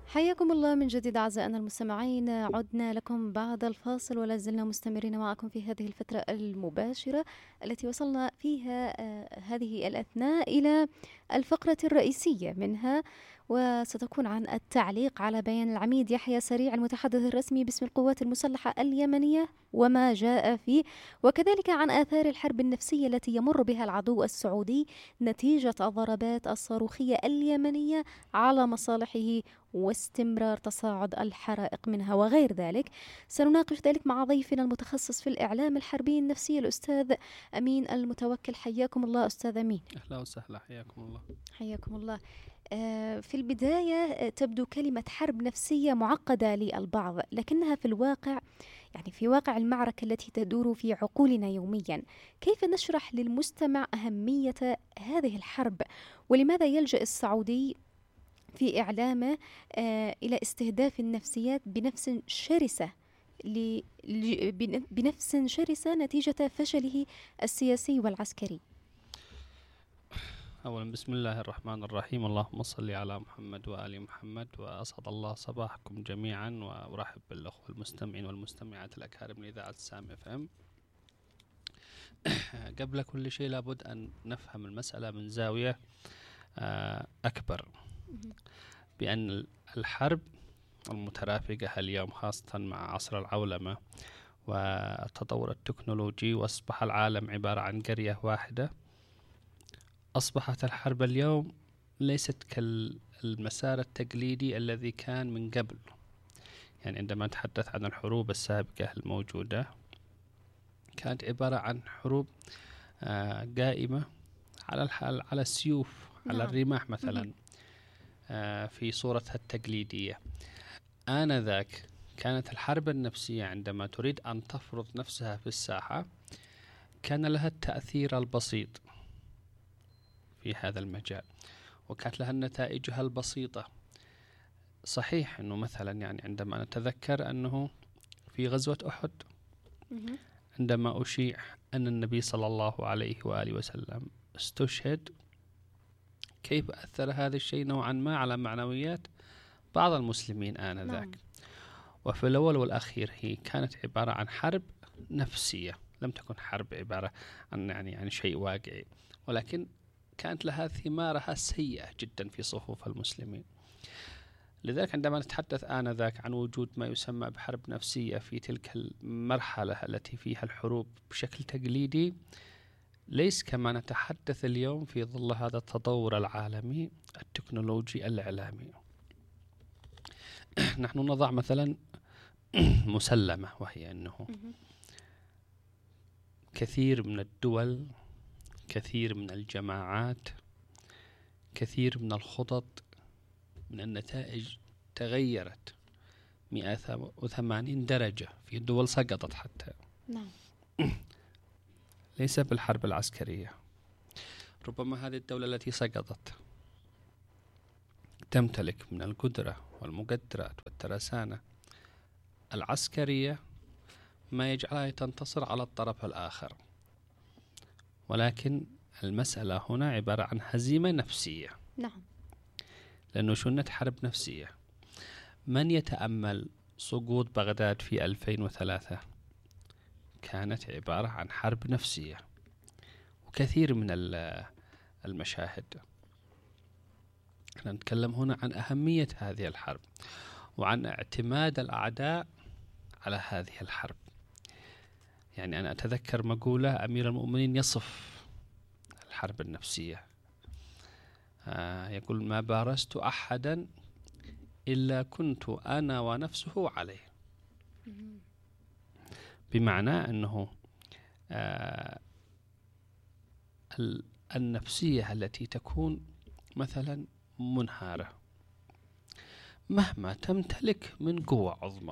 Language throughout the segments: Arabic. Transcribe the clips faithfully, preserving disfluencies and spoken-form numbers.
حياكم الله من جديد أعزائنا المستمعين. عدنا لكم بعد الفاصل ولا زلنا مستمرين معكم في هذه الفترة المباشرة التي وصلنا فيها آه هذه الأثناء إلى الفقرة الرئيسية منها، وستكون عن التعليق على بيان العميد يحيى سريع المتحدث الرسمي باسم القوات المسلحة اليمنية وما جاء فيه، وكذلك عن آثار الحرب النفسية التي يمر بها العدو السعودي نتيجة الضربات الصاروخية اليمنية على مصالحه واستمرار تصاعد الحرائق منها وغير ذلك. سنناقش ذلك مع ضيفنا المتخصص في الإعلام الحربي النفسي الأستاذ أمين المتوكل. حياكم الله أستاذ أمين. أهلا وسهلا، حياكم الله. حياكم الله. آه في البداية تبدو كلمة حرب نفسية معقدة للبعض، لكنها في الواقع يعني في واقع المعركة التي تدور في عقولنا يوميا، كيف نشرح للمستمع أهمية هذه الحرب، ولماذا يلجأ السعودي في إعلامه آه إلى استهداف النفسيات بنفس شرسة ل... ل... بنفس شرسة نتيجة فشله السياسي والعسكري؟ أولا بسم الله الرحمن الرحيم، اللهم صل على محمد وآل محمد، وأسعد الله صباحكم جميعا، وأرحب بالأخوة المستمعين والمستمعات الأكارم لإذاعة سام اف ام. قبل كل شيء لابد أن نفهم المسألة من زاوية أكبر، بأن الحرب المترافقة اليوم خاصة مع عصر العولمة والتطور التكنولوجي، وأصبح العالم عبارة عن قرية واحدة. أصبحت الحرب اليوم ليست كالمسار التقليدي الذي كان من قبل. يعني عندما نتحدث عن الحروب السابقة الموجودة كانت عبارة عن حروب آه قائمة على على السيوف، نعم. على الرماح مثلا، آه في صورتها التقليدية. آنذاك كانت الحرب النفسية عندما تريد أن تفرض نفسها في الساحة كان لها التأثير البسيط في هذا المجال، وكانت لها نتائجها البسيطة. صحيح أنه مثلا يعني عندما نتذكر أنه في غزوة أحد عندما أشيع أن النبي صلى الله عليه وآله وسلم استشهد، كيف أثر هذا الشيء نوعا ما على معنويات بعض المسلمين آنذاك. نعم. وفي الأول والأخير هي كانت عبارة عن حرب نفسية، لم تكن حرب عبارة عن يعني عن شيء واقعي، ولكن كانت لها ثمارها السيئة جدا في صفوف المسلمين. لذلك عندما نتحدث آنذاك عن وجود ما يسمى بحرب نفسية في تلك المرحلة التي فيها الحروب بشكل تقليدي، ليس كما نتحدث اليوم في ظل هذا التطور العالمي التكنولوجي الإعلامي. نحن نضع مثلا مسلمة، وهي أنه كثير من الدول، كثير من الجماعات، كثير من الخطط، من النتائج تغيرت مئة وثمانين درجة في دول سقطت حتى. نعم. ليس بالحرب العسكرية. ربما هذه الدولة التي سقطت تمتلك من القدرة والمقدرات والترسانة العسكرية ما يجعلها تنتصر على الطرف الآخر، ولكن المسألة هنا عبارة عن هزيمة نفسية. نعم. لأنه شنت حرب نفسية. من يتأمل سقوط بغداد في ألفين وثلاثة كانت عبارة عن حرب نفسية، وكثير من المشاهد. احنا نتكلم هنا عن أهمية هذه الحرب وعن اعتماد الأعداء على هذه الحرب. يعني أنا أتذكر مقولة أمير المؤمنين يصف الحرب النفسية، آه يقول: ما بارزت أحدا إلا كنت أنا ونفسه عليه. بمعنى أنه آه النفسية التي تكون مثلا منهارة مهما تمتلك من قوة عظمى،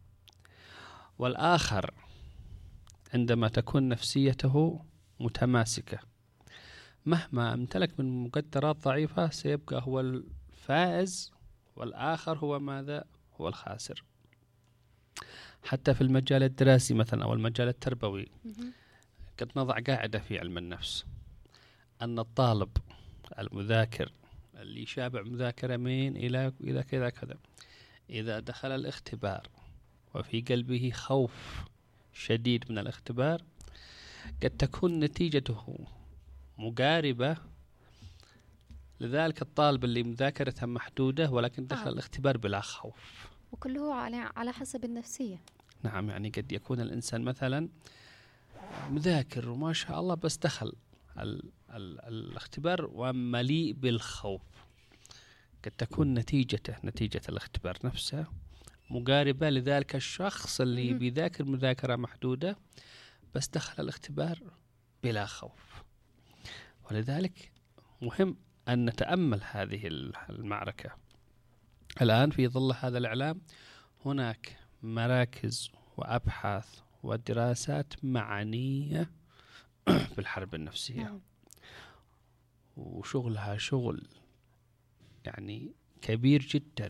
والآخر عندما تكون نفسيته متماسكة مهما امتلك من مقدرات ضعيفة سيبقى هو الفائز، والآخر هو ماذا؟ هو الخاسر. حتى في المجال الدراسي مثلا أو المجال التربوي قد نضع قاعدة في علم النفس أن الطالب المذاكر اللي يشابع مذاكرة من إلى إلى كذا كذا إذا دخل الاختبار وفي قلبه خوف شديد من الاختبار قد تكون نتيجته مقاربة لذلك الطالب اللي مذاكرته محدودة ولكن دخل آه. الاختبار بلا خوف. وكله على على حسب النفسية. نعم، يعني قد يكون الإنسان مثلا مذاكر وما شاء الله بس دخل ال ال الاختبار ومليء بالخوف، قد تكون نتيجته نتيجة الاختبار نفسه مقاربة لذلك الشخص اللي مم. بيذاكر مذاكرة محدودة بس دخل الاختبار بلا خوف. ولذلك مهم أن نتأمل هذه المعركة. الآن في ظل هذا الإعلام هناك مراكز وأبحاث ودراسات معنية بالحرب النفسية. نعم. وشغلها شغل يعني كبير جدا.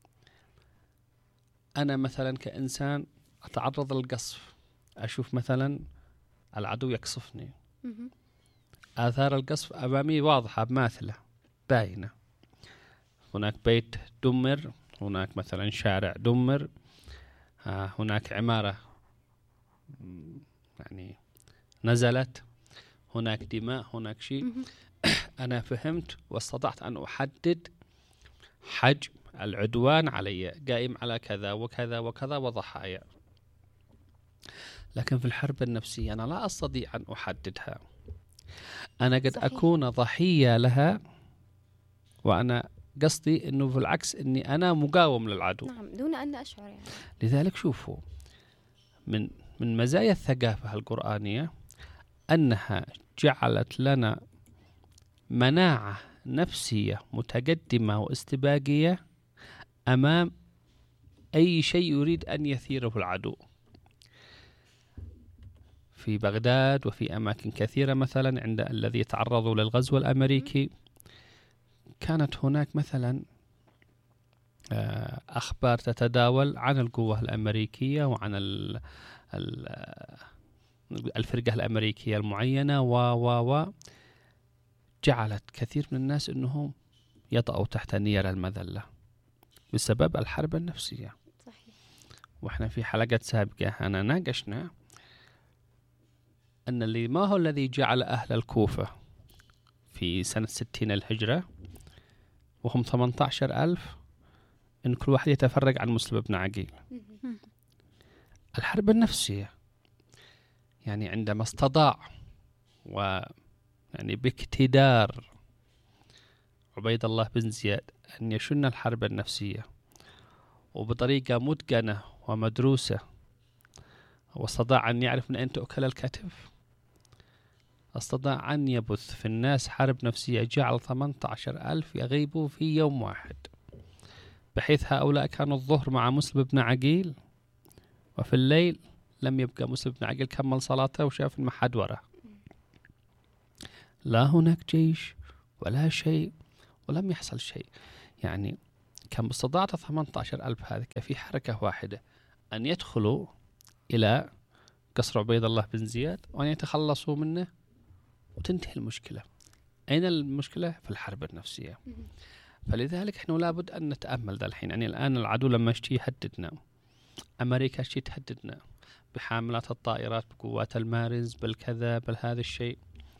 أنا مثلا كإنسان أتعرض للقصف، أشوف مثلا العدو يقصفني، مهم. آثار القصف أمامي واضحة ماثلة باينة، هناك بيت دمر، هناك مثلا شارع دمر، آه هناك عمارة يعني نزلت، هناك دماء، هناك شيء. مهم. أنا فهمت واستطعت أن أحدد حجم العدوان علي، قائم على كذا وكذا وكذا وضحايا. لكن في الحرب النفسية أنا لا أستطيع أن أحددها، أنا قد صحيح. أكون ضحية لها، وأنا قصدي أنه في العكس أني أنا مقاوم للعدو. نعم، دون أن أشعر يعني. لذلك شوفوا من من مزايا الثقافة القرآنية أنها جعلت لنا مناعة نفسية متقدمة واستباقية أمام أي شيء يريد أن يثيره العدو. في بغداد وفي أماكن كثيرة مثلا عند الذي تعرضوا للغزو الأمريكي كانت هناك مثلا أخبار تتداول عن القوة الأمريكية وعن الفرقة الأمريكية المعينة و و و جعلت كثير من الناس أنهم يطأوا تحت نير المذلة بسبب الحرب النفسية. صحيح. وإحنا في حلقة سابقة أنا ناقشنا أن اللي ما هو الذي جعل أهل الكوفة في سنة ستين الهجرة وهم ثمانية عشر ألف إن كل واحد يتفرق عن مسلم بن عقيل؟ مهم. الحرب النفسية. يعني عندما استطاع و يعني باقتدار عبيد الله بن زياد أن يشن الحرب النفسية وبطريقة متقنة ومدروسة، واستطاع أن يعرف من أين تؤكل الكتف، استطاع أن يبث في الناس حرب نفسية جعل ثمانية عشر ألف يغيبوا في يوم واحد، بحيث هؤلاء كانوا الظهر مع مسلم بن عقيل وفي الليل لم يبقى مسلم بن عقيل كمل صلاته وشاف المحد وراه، لا هناك جيش ولا شيء ولم يحصل شيء. يعني كان باستطاعة ثمانية عشر ألف هذه في حركة واحدة أن يدخلوا إلى قصر عبيد الله بن زياد وأن يتخلصوا منه وتنتهي المشكلة. أين المشكلة؟ في الحرب النفسية. فلذلك إحنا لابد أن نتأمل ذا الحين. يعني الآن العدو لما يشتي يهددنا، أمريكا يشتي تهددنا بحاملات الطائرات، بقوات المارز، بالكذا، بالهذا الشيء.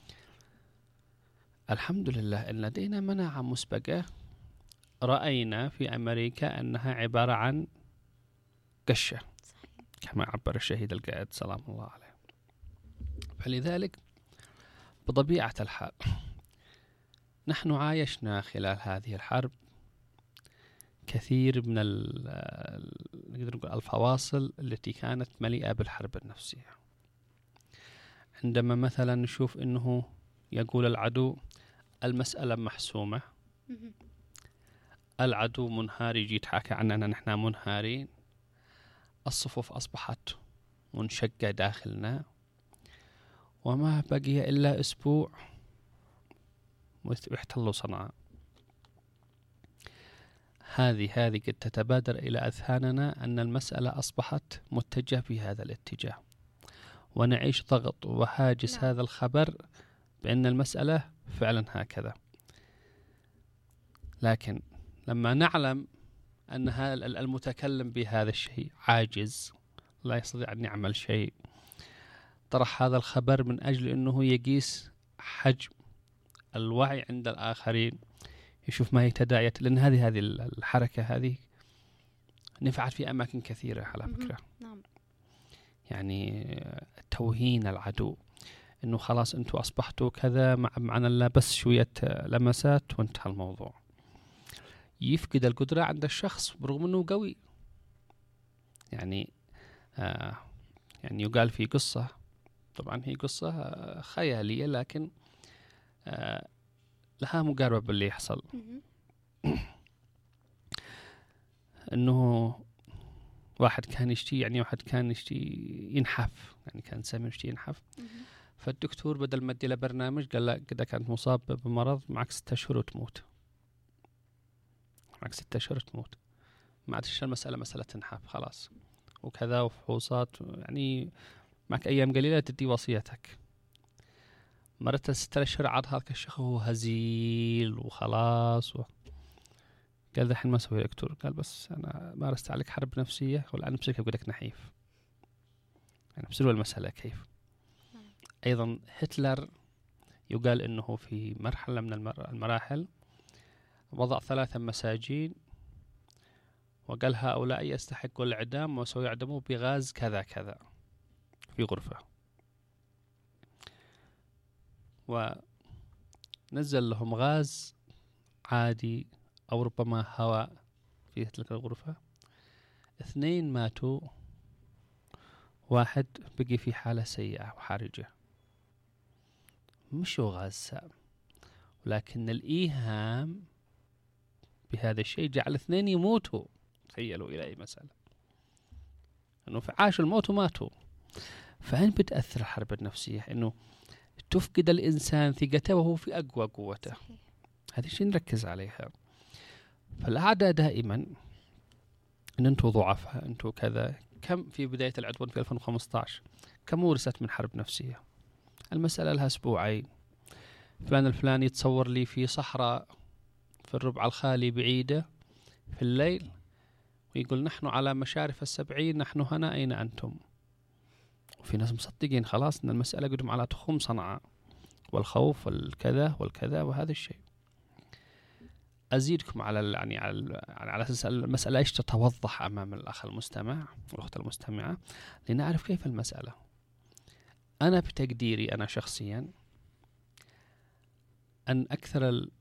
الحمد لله إن لدينا مناعة مسبقة. رأينا في أمريكا أنها عبارة عن قشة كما عبر الشهيد القائد سلام الله عليه. فلذلك بطبيعة الحال نحن عايشنا خلال هذه الحرب كثير من الفواصل التي كانت مليئة بالحرب النفسية. عندما مثلا نشوف أنه يقول العدو المسألة محسومة، العدو منهار، يجي يتحاكى عننا نحن منهارين، الصفوف أصبحت منشقة داخلنا، وما بقي إلا أسبوع ويحتلوا صنعاء. هذه هذه قد تتبادر إلى أذهاننا أن المسألة أصبحت متجهة في هذا الاتجاه، ونعيش ضغط وهاجس نعم. هذا الخبر بأن المسألة فعلا هكذا. لكن لما نعلم أن هذا المتكلم بهذا الشيء عاجز، لا يستطيع أن يعمل شيء، طرح هذا الخبر من أجل أنه يقيس حجم الوعي عند الآخرين، يشوف ما هي تداعيات. لأن هذه هذه الحركة هذه نفعت في أماكن كثيرة على فكرة. نعم. يعني توهين العدو، إنه خلاص أنتوا أصبحتوا كذا مع معنا، لا بس شوية لمسات وانتهى الموضوع. يفقد القدرة عند الشخص برغم أنه قوي. يعني آه يعني يقال في قصة، طبعا هي قصة آه خيالية، لكن آه لها مقاربة باللي يحصل. انه واحد كان يشتي يعني واحد كان يشتي ينحف، يعني كان سامي يشتي ينحف. فالدكتور بدل ما ادي له برنامج قال له كذا كانت مصاب بمرض، معك ستة اشهر وتموت، معك ستة اشهر تموت، ما عادش المسألة مسألة تنحف خلاص وكذا وفحوصات، يعني معك ايام قليلة تدي وصيتك. مرت الستة اشهر عاد هذاك الشيخ هو هزيل وخلاص و... قال الحين ما اسوي دكتور، قال بس انا مارست عليك حرب نفسيه والان امسكك اقول لك نحيف. يعني بسلوى المساله كيف. ايضا هتلر يقال انه في مرحله من المراحل وضع ثلاثه مساجين وقال هؤلاء يستحقوا الاعدام وسيعدموا بغاز كذا كذا في غرفه، ونزل لهم غاز عادي أو ربما هواء في تلك الغرفة. اثنين ماتوا، واحد بقي في حالة سيئة وحرجة، مش هو غاز سام، ولكن الإيهام بهذا الشيء جعل اثنين يموتوا. تخيلوا إلى أي مسألة، أنه عاشوا الموت وماتوا. فهل بتأثر الحرب النفسية؟ أنه تفقد الإنسان ثقته وهو في أقوى قوته. هذا الشيء نركز عليها. فالأعداء دائما أن أنتوا ضعفاء، أنتوا كذا. كم في بداية العدوان في ألفين وخمسة عشر كم ورثت من حرب نفسية؟ المسألة لها أسبوعين، فلان الفلاني يتصور لي في صحراء في الربع الخالي بعيدة في الليل ويقول نحن على مشارف السبعين، نحن هنا، أين أنتم؟ وفي ناس مصدقين خلاص أن المسألة قدم على تخوم صنعاء والخوف والكذا والكذا وهذا الشيء. أزيدكم على يعني على على أساس المسألة إيش تتوضح أمام الأخ المستمع والأخت المستمعة لنعرف كيف المسألة. أنا بتقديري أنا شخصيا أن أكثر ال...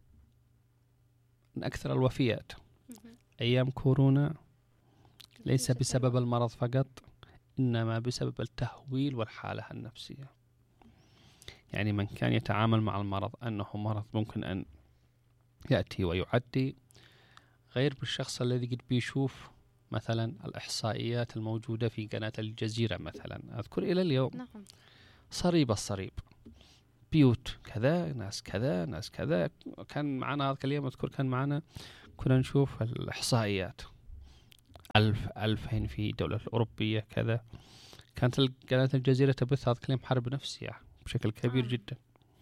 أن أكثر الوفيات أيام كورونا ليس بسبب المرض فقط، إنما بسبب التهويل والحالة النفسية. يعني من كان يتعامل مع المرض أنه مرض ممكن أن يأتي ويعدي، غير بالشخص الذي قد بيشوف مثلا الإحصائيات الموجودة في قناة الجزيرة مثلا. أذكر إلى اليوم نعم. صريب الصريب، بيوت كذا، ناس كذا، ناس كذا. كان معنا هذا اليوم أذكر كان معنا كنا نشوف الإحصائيات ألف ألفين في دولة الأوروبية كذا. كانت قناة الجزيرة تبث هذا اليوم حرب نفسية بشكل كبير آه. جدا.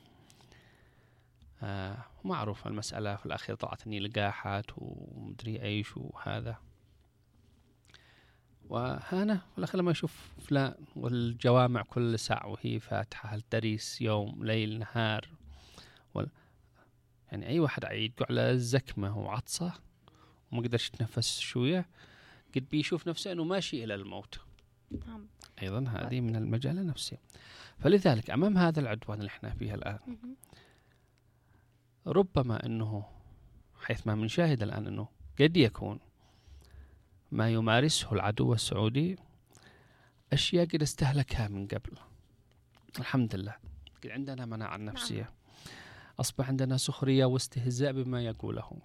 آه معروف المسألة في الأخير طلعت إني لقاحات ومدري أيش وهذا. وهنا في الأخير لما يشوف فلان والجوامع كل ساعة وهي فاتحة الدريس يوم ليل نهار وال... يعني أي واحد يقع على الزكمة وعطسة وما قدرش يتنفس شوية قد بيشوف نفسه أنه ماشي إلى الموت. أيضا هذه من المجال النفسي. فلذلك أمام هذا العدوان اللي احنا فيه الآن ربما أنه حيث ما بنشاهد الآن أنه قد يكون ما يمارسه العدو السعودي أشياء قد استهلكها من قبل. الحمد لله قد عندنا مناعة نفسية، أصبح عندنا سخرية واستهزاء بما يقوله.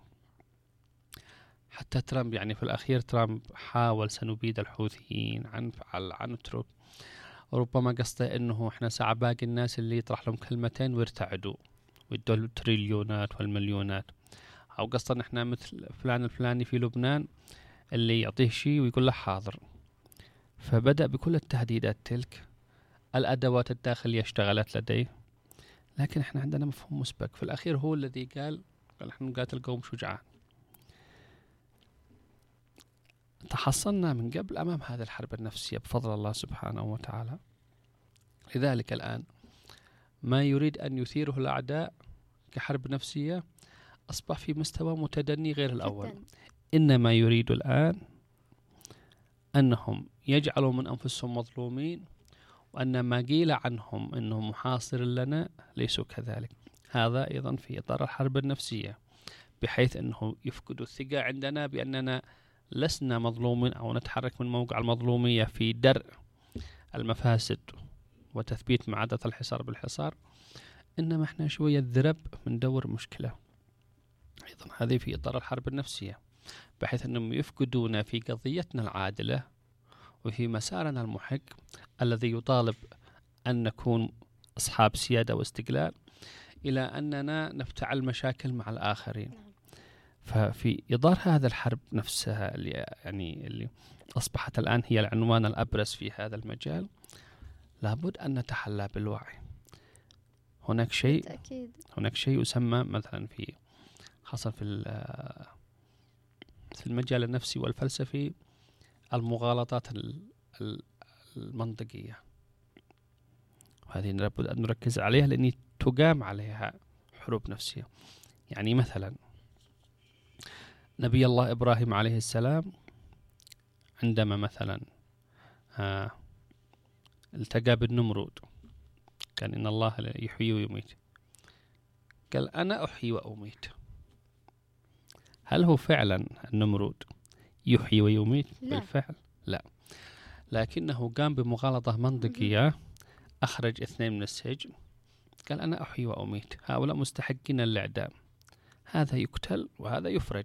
حتى ترامب يعني في الأخير ترامب حاول سنبيد الحوثيين عن فعل عن اترك. ربما قصده أنه إحنا ساعة باقي الناس اللي يطرح لهم كلمتين ويرتعدوا ويدوا التريليونات والمليونات، أو قصده أن إحنا مثل فلان الفلاني في لبنان اللي يعطيه شيء ويقول له حاضر. فبدأ بكل التهديدات تلك. الأدوات الداخلية اشتغلت لديه، لكن إحنا عندنا مفهوم مسبق. في الأخير هو الذي قال قال إحنا نقاتل قوم شجعان. تحصلنا من قبل أمام هذه الحرب النفسية بفضل الله سبحانه وتعالى. لذلك الآن ما يريد أن يثيره الأعداء كحرب نفسية أصبح في مستوى متدني غير الأول. إنما يريد الآن أنهم يجعلوا من أنفسهم مظلومين، وأن ما قيل عنهم أنهم محاصر لنا ليسوا كذلك. هذا أيضا في إطار الحرب النفسية، بحيث أنه يفقدوا الثقة عندنا بأننا لسنا مظلومين أو نتحرك من موقع المظلومية في درء المفاسد وتثبيت معادلة الحصار بالحصار، إنما إحنا شوية ذرب من دور مشكلة. أيضا هذه في إطار الحرب النفسية، بحيث أنهم يفقدونا في قضيتنا العادلة وفي مسارنا المحق الذي يطالب أن نكون أصحاب سيادة واستقلال، إلى أننا نفتعل مشاكل مع الآخرين. ففي إطار هذا الحرب نفسها اللي يعني اللي أصبحت الآن هي العنوان الأبرز في هذا المجال، لابد أن نتحلى بالوعي. هناك شيء بالتأكيد. هناك شيء يسمى مثلا في خاصة في في المجال النفسي والفلسفي المغالطات المنطقية، وهذه لابد أن نركز عليها لأن تقام عليها حروب نفسية. يعني مثلا نبي الله إبراهيم عليه السلام عندما مثلا آه التقى بالنمرود، كان إن الله يحيي ويميت، قال أنا أحيي وأميت. هل هو فعلا النمرود يحيي ويميت؟ لا. بالفعل لا، لكنه قام بمغالطة منطقية، أخرج اثنين من السجن، قال أنا أحيي وأميت، هؤلاء مستحقين الإعدام، هذا يقتل وهذا يفرج.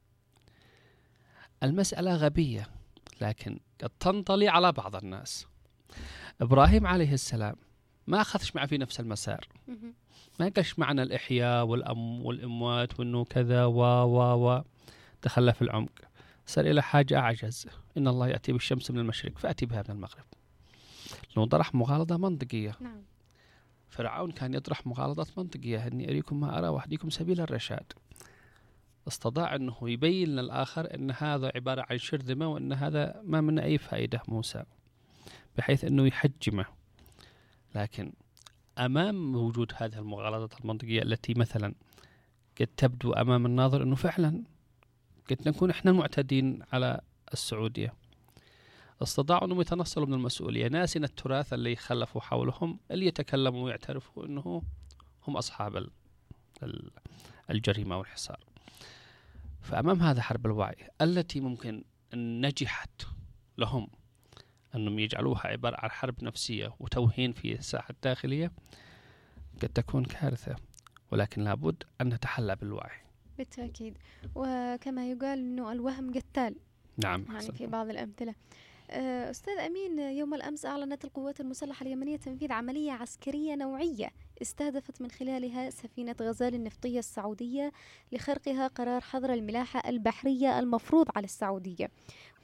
المسألة غبية لكن قد تنطلي على بعض الناس. إبراهيم عليه السلام ما أخذش معه في نفس المسار، ما قالش معنا الإحياء والأم والأموات وأنه كذا و و و دخل في العمق، صار إلى حاجة أعجز، إن الله يأتي بالشمس من المشرق فأتي بها من المغرب. لو طرح مغالطة منطقية. نعم. فرعون كان يطرح مغالطات منطقية، إني أريكم ما أرى وأهديكم سبيل الرشاد. استطاع أنه يبين للآخر أن هذا عبارة عن شرذمة وأن هذا ما من أي فائدة موسى، بحيث أنه يحجمه. لكن أمام وجود هذه المغالطات المنطقية التي مثلا قد تبدو أمام الناظر أنه فعلا قد نكون إحنا المعتدين على السعودية، استطاعوا أنهم يتنصلوا من المسؤولية، ناسين التراث اللي خلفوا حولهم، اللي يتكلموا ويعترفوا أنه هم أصحاب الجريمة والحصار. فأمام هذا حرب الوعي التي ممكن أن نجحت لهم أنهم يجعلوها عبارة عن حرب نفسية وتوهين في الساحة الداخلية، قد تكون كارثة، ولكن لابد أن نتحلى بالوعي. بالتأكيد. وكما يقال أنه الوهم قتال. نعم. يعني في بعض الأمثلة. أستاذ أمين، يوم الأمس أعلنت القوات المسلحة اليمنية تنفيذ عملية عسكرية نوعية استهدفت من خلالها سفينة غزال النفطية السعودية لخرقها قرار حظر الملاحة البحرية المفروض على السعودية،